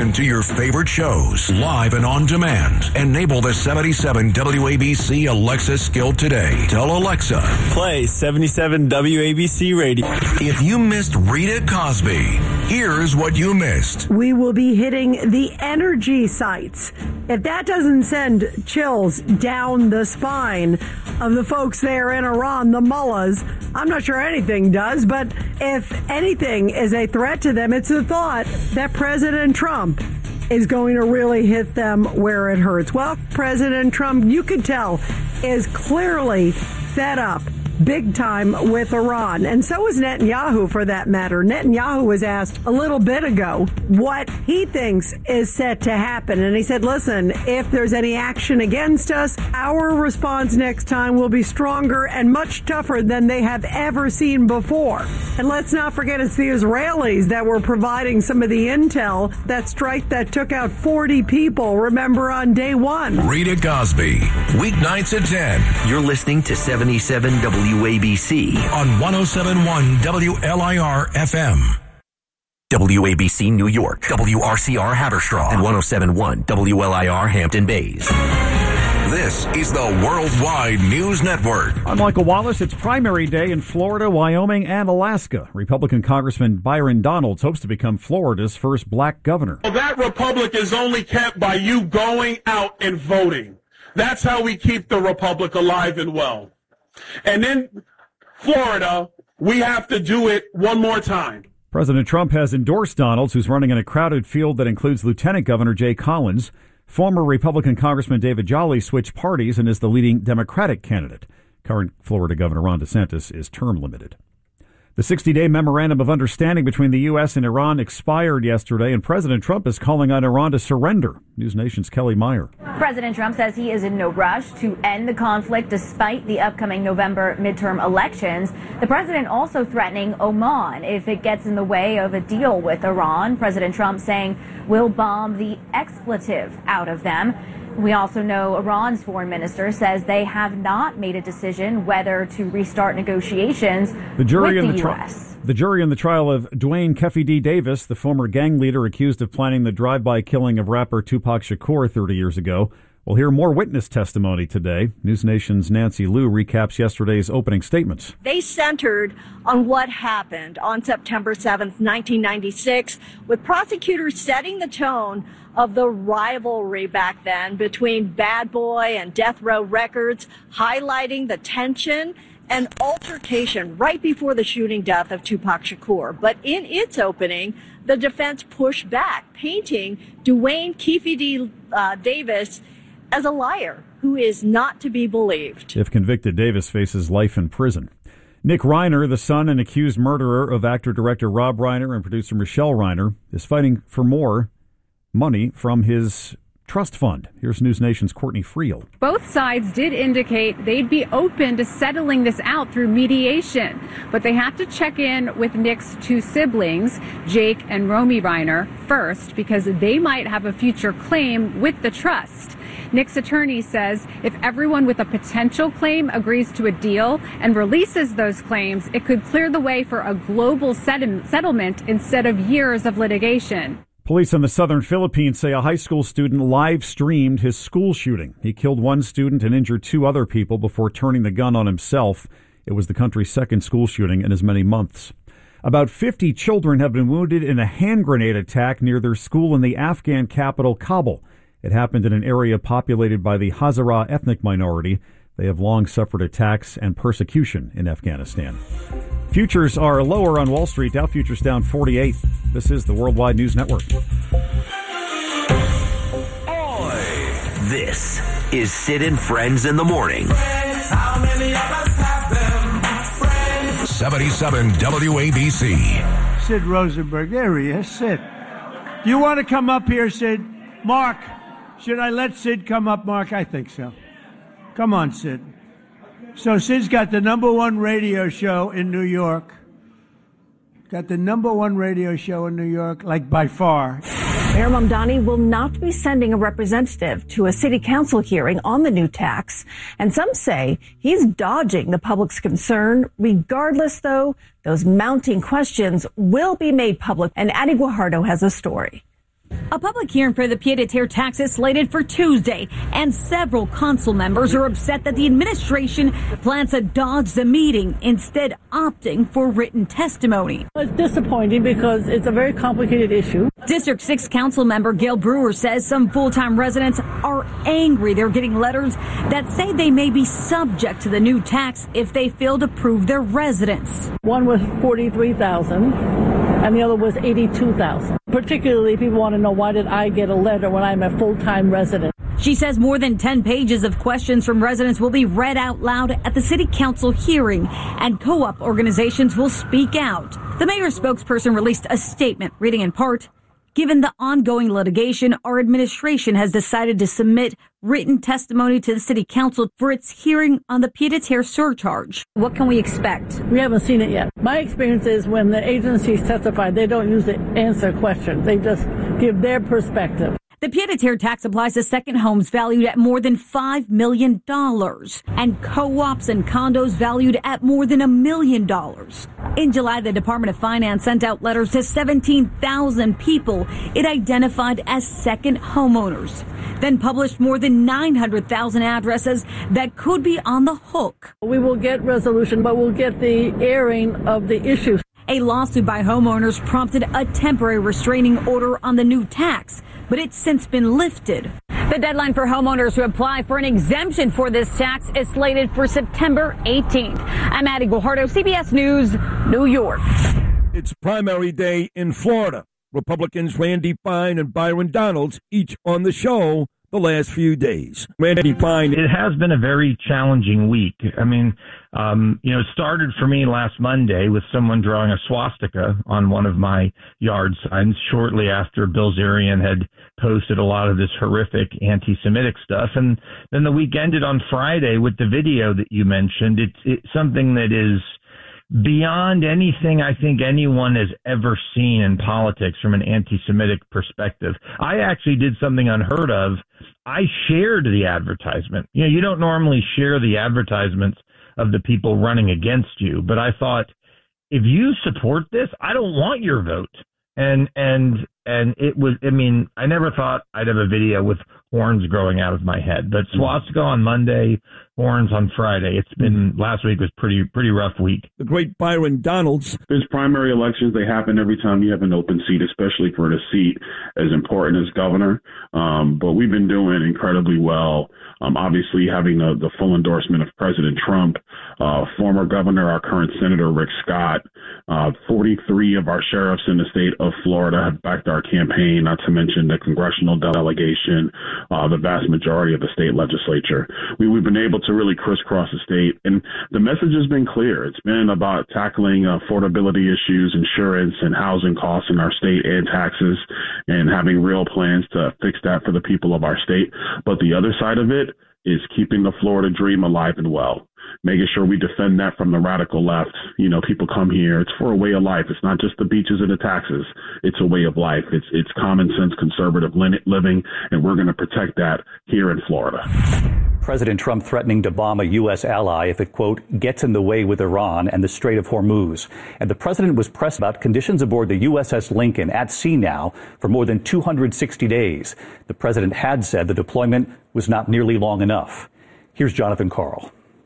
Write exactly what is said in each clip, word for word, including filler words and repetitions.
Listen to your favorite shows live and on demand. Enable the seventy-seven W A B C Alexa skill today. Tell Alexa, play seventy-seven W A B C Radio. If you missed Rita Cosby, here's what you missed. We will be hitting the energy sites. If that doesn't send chills down the spine of the folks there in Iran, the mullahs, I'm not sure anything does, but if anything is a threat to them, it's the thought that President Trump is going to really hit them where it hurts. Well, President Trump, you could tell, is clearly fed up big time with Iran. And so is Netanyahu, for that matter. Netanyahu was asked a little bit ago what he thinks is set to happen. And he said, listen, if there's any action against us, our response next time will be stronger and much tougher than they have ever seen before. And let's not forget, it's the Israelis that were providing some of the intel, that strike that took out forty people, remember, on day one. Rita Cosby, weeknights at ten. You're listening to seventy-seven W A B C on one oh seven point one W L I R F M. W A B C New York, W R C R Haverstraw, and one oh seven point one W L I R Hampton Bays. This is the Worldwide News Network. I'm Michael Wallace. It's primary day in Florida, Wyoming, and Alaska. Republican Congressman Byron Donalds hopes to become Florida's first black governor. Well, that republic is only kept by you going out and voting. That's how we keep the republic alive and well. And in Florida, we have to do it one more time. President Trump has endorsed Donalds, who's running in a crowded field that includes Lieutenant Governor Jay Collins. Former Republican Congressman David Jolly switched parties and is the leading Democratic candidate. Current Florida Governor Ron DeSantis is term limited. The sixty-day memorandum of understanding between the U S and Iran expired yesterday, and President Trump is calling on Iran to surrender. News Nation's Kelly Meyer. President Trump says he is in no rush to end the conflict despite the upcoming November midterm elections. The president also threatening Oman if it gets in the way of a deal with Iran. President Trump saying we'll bomb the expletive out of them. We also know Iran's foreign minister says they have not made a decision whether to restart negotiations the jury with in the, the U tri- S. The jury in the trial of Dwayne Keffe D. Davis, the former gang leader accused of planning the drive-by killing of rapper Tupac Shakur thirty years ago, will hear more witness testimony today. News Nation's Nancy Liu recaps yesterday's opening statements. They centered on what happened on September seventh, nineteen ninety-six, with prosecutors setting the tone of the rivalry back then between Bad Boy and Death Row Records, highlighting the tension and altercation right before the shooting death of Tupac Shakur. But in its opening, the defense pushed back, painting Dwayne Keffe D. Uh, Davis as a liar who is not to be believed. If convicted, Davis faces life in prison. Nick Reiner, the son and accused murderer of actor-director Rob Reiner and producer Michelle Reiner, is fighting for more money from his trust fund. Here's News Nation's Courtney Friel. Both sides did indicate they'd be open to settling this out through mediation, but they have to check in with Nick's two siblings, Jake and Romy Reiner, first, because they might have a future claim with the trust. Nick's attorney says if everyone with a potential claim agrees to a deal and releases those claims, it could clear the way for a global set- settlement instead of years of litigation. Police in the southern Philippines say a high school student live-streamed his school shooting. He killed one student and injured two other people before turning the gun on himself. It was the country's second school shooting in as many months. About fifty children have been wounded in a hand grenade attack near their school in the Afghan capital, Kabul. It happened in an area populated by the Hazara ethnic minority. They have long suffered attacks and persecution in Afghanistan. Futures are lower on Wall Street. Dow futures down forty-eight. This is the Worldwide News Network. This is Sid and Friends in the Morning. Friends, how many of us have them? Friends. seventy-seven W A B C. Sid Rosenberg, there he is. Sid. Do you want to come up here, Sid? Mark, should I let Sid come up, Mark? I think so. Come on, Sid. So Sid's got the number one radio show in New York. Got the number one radio show in New York, like by far. Mayor Mamdani will not be sending a representative to a city council hearing on the new tax. And some say he's dodging the public's concern. Regardless, though, those mounting questions will be made public. And Addie Guajardo has a story. A public hearing for the pied-à-terre tax is slated for Tuesday, and several council members are upset that the administration plans to dodge the meeting, instead opting for written testimony. It's disappointing because it's a very complicated issue. District six council member Gail Brewer says some full-time residents are angry they're getting letters that say they may be subject to the new tax if they fail to prove their residence. One was forty-three thousand and the other was eighty-two thousand. Particularly, people want to know, why did I get a letter when I'm a full-time resident? She says more than ten pages of questions from residents will be read out loud at the city council hearing, and co-op organizations will speak out. The mayor's spokesperson released a statement reading in part, "Given the ongoing litigation, our administration has decided to submit written testimony to the city council for its hearing on the pied-à-terre surcharge." What can we expect? We haven't seen it yet. My experience is when the agencies testify, they don't usually answer questions. They just give their perspective. The pied-à-terre tax applies to second homes valued at more than five million dollars and co-ops and condos valued at more than a million dollars. In July, the Department of Finance sent out letters to seventeen thousand people it identified as second homeowners, then published more than nine hundred thousand addresses that could be on the hook. We will get resolution, but we'll get the airing of the issues. A lawsuit by homeowners prompted a temporary restraining order on the new tax, but it's since been lifted. The deadline for homeowners to apply for an exemption for this tax is slated for September eighteenth. I'm Addie Guajardo, C B S News, New York. It's primary day in Florida. Republicans Randy Fine and Byron Donalds each on the show the last few days. Randy Fine. It has been a very challenging week. I mean, um, you know, it started for me last Monday with someone drawing a swastika on one of my yard signs shortly after Bill Zarian had posted a lot of this horrific anti-Semitic stuff. And then the week ended on Friday with the video that you mentioned. It's, it's something that is beyond anything I think anyone has ever seen in politics from an anti-Semitic perspective. I actually did something unheard of. I shared the advertisement. You know, you don't normally share the advertisements of the people running against you, but I thought, if you support this, I don't want your vote. And, and, and it was, I mean, I never thought I'd have a video with horns growing out of my head, but swastika on Monday, horns on Friday. It's been, last week was pretty, pretty rough week. The great Byron Donalds. There's primary elections. They happen every time you have an open seat, especially for a seat as important as governor. Um, but we've been doing incredibly well. Um, obviously having the, the full endorsement of President Trump, uh, former governor, our current Senator Rick Scott, uh, forty-three of our sheriffs in the state of Florida have backed our campaign, not to mention the congressional delegation, uh, the vast majority of the state legislature. We, we've been able to really crisscross the state, and the message has been clear. It's been about tackling affordability issues, insurance and housing costs in our state, and taxes, and having real plans to fix that for the people of our state. But the other side of it is keeping the Florida dream alive and well, making sure we defend that from the radical left. You know, people come here. It's for a way of life. It's not just the beaches and the taxes. It's a way of life. It's it's common sense, conservative living, and we're going to protect that here in Florida. President Trump threatening to bomb a U S ally if it, quote, gets in the way with Iran and the Strait of Hormuz. And the president was pressed about conditions aboard the U S S Lincoln at sea now for more than two hundred sixty days. The president had said the deployment was not nearly long enough. Here's Jonathan Karl.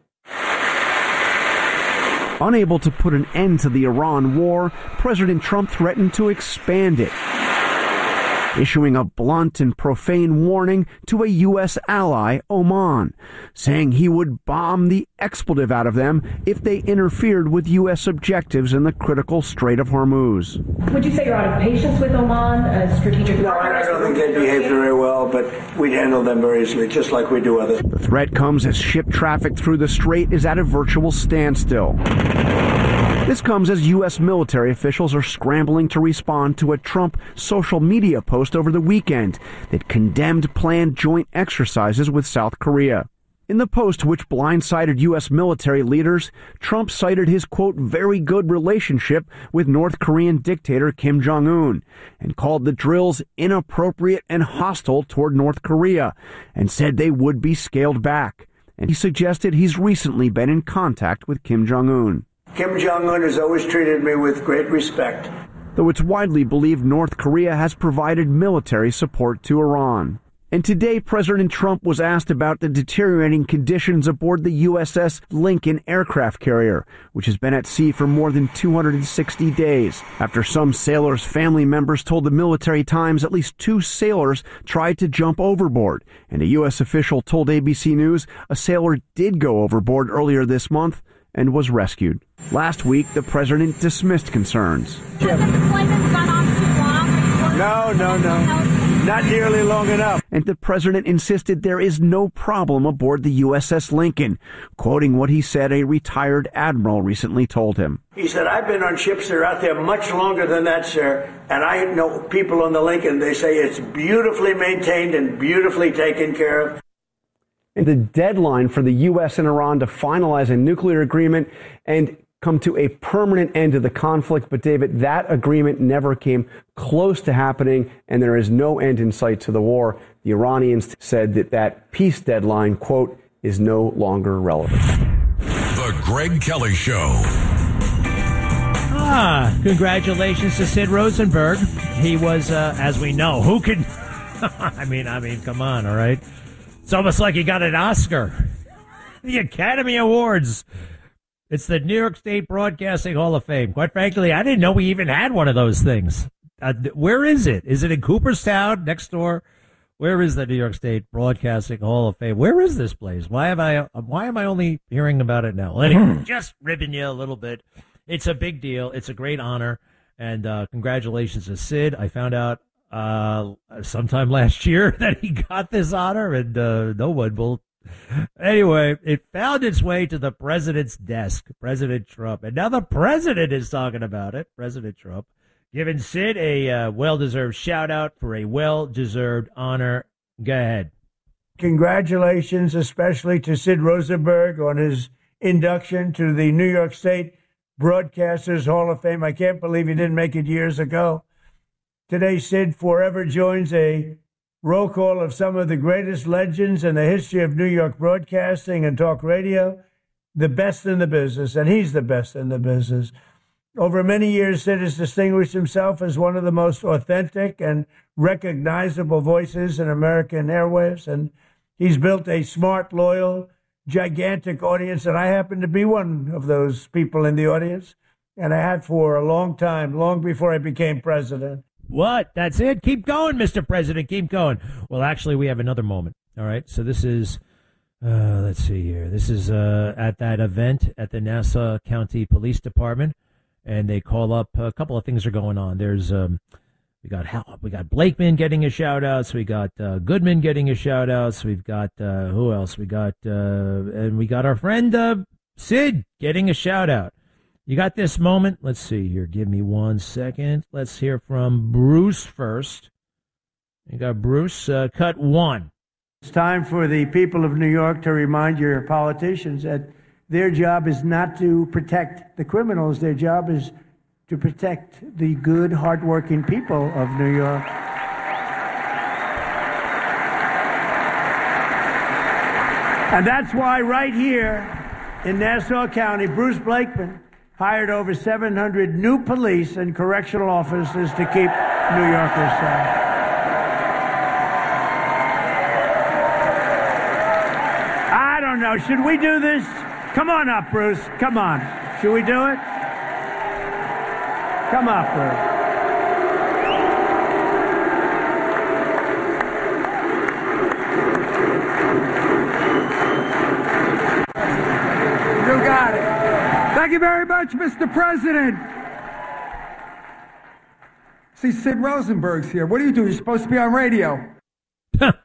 Unable to put an end to the Iran war, President Trump threatened to expand it, issuing a blunt and profane warning to a U S ally, Oman, saying he would bomb the expletive out of them if they interfered with U S objectives in the critical Strait of Hormuz. Would you say you're out of patience with Oman, a strategic No, I don't think they behave very well, but we'd handle them very easily, just like we do others. The threat comes as ship traffic through the strait is at a virtual standstill. This comes as U S military officials are scrambling to respond to a Trump social media post over the weekend that condemned planned joint exercises with South Korea. In the post, which blindsided U S military leaders, Trump cited his, quote, very good relationship with North Korean dictator Kim Jong-un and called the drills inappropriate and hostile toward North Korea and said they would be scaled back. And he suggested he's recently been in contact with Kim Jong-un. Kim Jong-un has always treated me with great respect. though it's widely believed North Korea has provided military support to Iran. And today, President Trump was asked about the deteriorating conditions aboard the U S S Lincoln aircraft carrier, which has been at sea for more than two hundred sixty days. After some sailors' family members told the Military Times at least two sailors tried to jump overboard, and a U S official told A B C News a sailor did go overboard earlier this month and was rescued. Last week, the president dismissed concerns. No, no, no. Not nearly long enough. And the president insisted there is no problem aboard the U S S Lincoln, quoting what he said a retired admiral recently told him. He said, I've been on ships that are out there much longer than that, sir, and I know people on the Lincoln, they say it's beautifully maintained and beautifully taken care of. And the deadline for the U S and Iran to finalize a nuclear agreement and come to a permanent end to the conflict. But, David, that agreement never came close to happening, and there is no end in sight to the war. The Iranians said that that peace deadline, quote, is no longer relevant. The Greg Kelly Show. Ah, congratulations to Sid Rosenberg. He was, uh, as we know, who could... I mean, I mean, come on, all right? It's almost like he got an Oscar. The Academy Awards. It's the New York State Broadcasting Hall of Fame. Quite frankly, I didn't know we even had one of those things. Uh, where is it? Is it in Cooperstown next door? Where is the New York State Broadcasting Hall of Fame? Where is this place? Why have I? Why am I only hearing about it now? Well, anyway, just ribbing you a little bit. It's a big deal. It's a great honor, and uh, congratulations to Sid. I found out uh, sometime last year that he got this honor, and uh, no one will. Anyway, it found its way to the president's desk, President Trump. And now the president is talking about it, President Trump, giving Sid a uh, well-deserved shout-out for a well-deserved honor. Go ahead. Congratulations, especially to Sid Rosenberg on his induction to the New York State Broadcasters Hall of Fame. I can't believe he didn't make it years ago. Today, Sid forever joins a roll call of some of the greatest legends in the history of New York broadcasting and talk radio, the best in the business, and he's the best in the business. Over many years, Sid has distinguished himself as one of the most authentic and recognizable voices in American airwaves, and he's built a smart, loyal, gigantic audience, and I happen to be one of those people in the audience, and I had for a long time, long before I became president. What? That's it? Keep going, Mister President. Keep going. Well, actually, we have another moment. All right. So this is, uh, let's see here. This is uh, at that event at the Nassau County Police Department, and they call up a couple of things are going on. There's um, we got we got Blakeman getting a shout out. So we got uh, Goodman getting a shout out. So we've got uh, who else? We got uh, and we got our friend uh, Sid getting a shout out. You got this moment? Let's see here. Give me one second. Let's hear from Bruce first. You got Bruce, uh, cut one. It's time for the people of New York to remind your politicians that their job is not to protect the criminals. Their job is to protect the good, hardworking people of New York. And that's why right here in Nassau County, Bruce Blakeman hired over seven hundred new police and correctional officers to keep New Yorkers safe. I don't know. Should we do this? Come on up, Bruce. Come on. Should we do it? Come up, Bruce. You got it. Thank you very much, Mister President. See, Sid Rosenberg's here. What do you do? You're supposed to be on radio.